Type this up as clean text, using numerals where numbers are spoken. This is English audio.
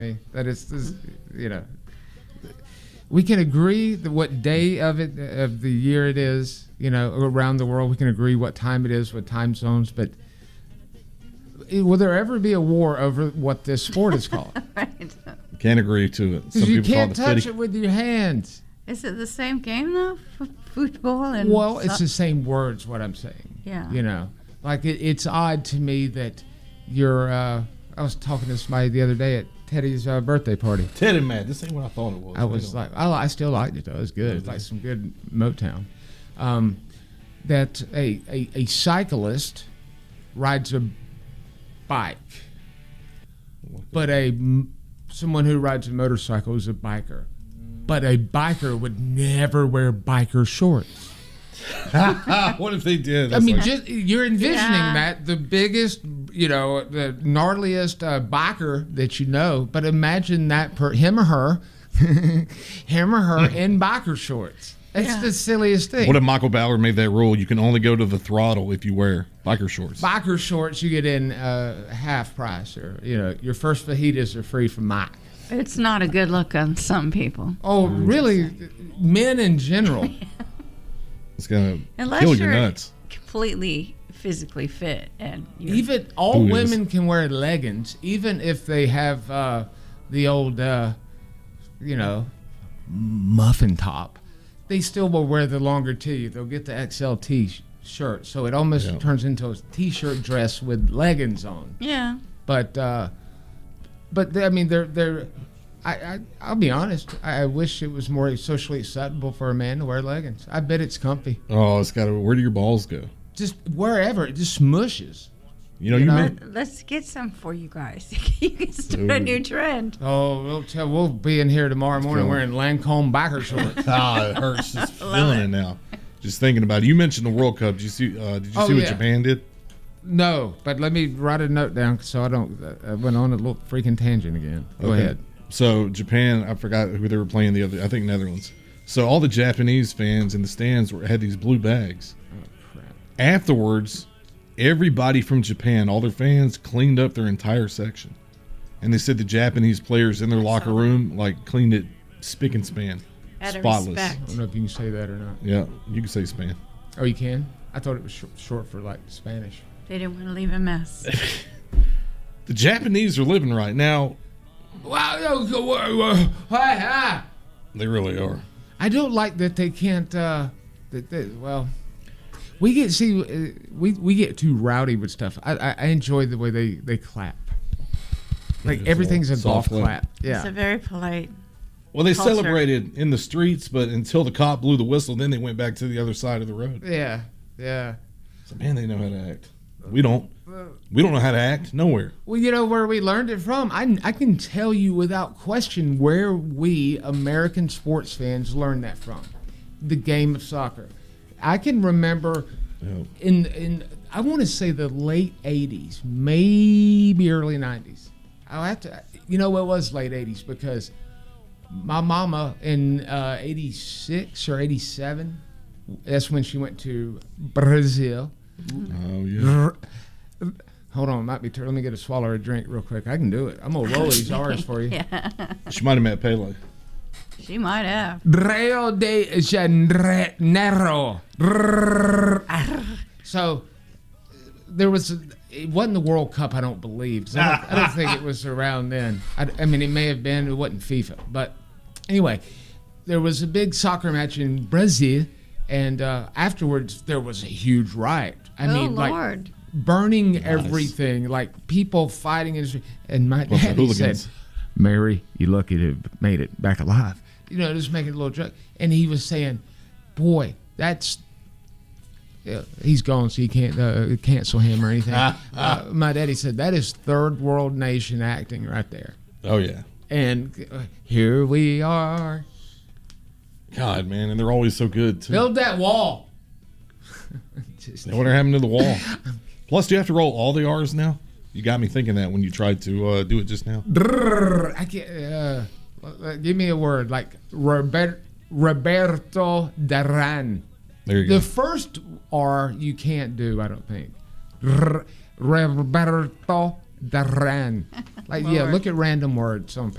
That is, we can agree that what day of the year it is, around the world. We can agree what time it is, what time zones, but will there ever be a war over what this sport is called? Right. Can't agree to it. Because you can't touch it with your hands. Is it the same game though? Football and it's the same words. What I'm saying. Yeah. Like it's odd to me that you're. I was talking to somebody the other day at Teddy's birthday party. Teddy, man, this ain't what I thought it was. I was like, I still liked it though. It was good. It's like some good Motown. That a cyclist rides a bike, but someone who rides a motorcycle is a biker. But a biker would never wear biker shorts. What if they did? I mean, you're envisioning that the biggest, the gnarliest biker that you know. But imagine that him or her in biker shorts. It's the silliest thing. What if Michael Ballard made that rule? You can only go to the throttle if you wear biker shorts. Biker shorts, you get in half price, or your first fajitas are free from Mike. It's not a good look on some people. Oh, really? Men in general. It's gonna kill your nuts. Completely physically fit, and even all women can wear leggings, even if they have the old, muffin top. They still will wear the longer tee. They'll get the XL shirt, so it almost turns into a t-shirt dress with leggings on. Yeah. But I mean, they're. I'll be honest. I wish it was more socially acceptable for a man to wear leggings. I bet it's comfy. Oh, it's got to. Where do your balls go? Just wherever. It just smushes. Let's get some for you guys. You can start a new trend. Oh, we'll be in here tomorrow morning wearing Lancome biker shorts. It hurts just feeling it now. Just thinking about it. You mentioned the World Cup. Did you see what Japan did? No, but let me write a note down so I don't. I went on a little freaking tangent again. Go ahead. So Japan, I forgot who they were playing the other. I think Netherlands. So all the Japanese fans in the stands had these blue bags. Oh crap! Afterwards, everybody from Japan, all their fans, cleaned up their entire section, and they said the Japanese players in their locker room cleaned it spick and span, spotless. I don't know if you can say that or not. Yeah, you can say span. Oh, you can? I thought it was short for Spanish. They didn't want to leave a mess. The Japanese are living right now. They really are. I don't like that they can't. We get we get too rowdy with stuff. I enjoy the way they clap. Like everything's a golf clap. Yeah, it's a very polite. Well, they celebrated in the streets, but until the cop blew the whistle, then they went back to the other side of the road. Yeah. So man, they know how to act. We don't. We don't know how to act nowhere. Well, where we learned it from. I can tell you without question where we American sports fans learned that from. The game of soccer. I can remember in I want to say the late 80s, maybe early 90s. I'll have to, it was late 80s because my mama in 86 or 87, that's when she went to Brazil. Oh, yeah. Hold on, might be. Let me get a swallow of a drink real quick. I can do it. I'm gonna roll these R's for you. Yeah. She might have met Pele. She might have. Rio de Janeiro. So there was. It wasn't the World Cup, I don't believe. I don't think it was around then. I mean, it may have been. It wasn't FIFA, but anyway, there was a big soccer match in Brazil, and afterwards there was a huge riot. I mean, Lord. Like burning everything, like people fighting. And my daddy said, "Mary, you lucky to have made it back alive." Just making a little joke. And he was saying, "Boy, that's." He's gone, so you can't cancel him or anything. My daddy said that is third world nation acting right there. Oh yeah. And here we are. God, man, and they're always so good too. Build that wall. What happened to the wall? Plus, do you have to roll all the R's now? You got me thinking that when you tried to do it just now. I can't. Give me a word like Roberto Duran. There you go. The first R you can't do, I don't think. Roberto Daran. Like, yeah, Lord. look at random words on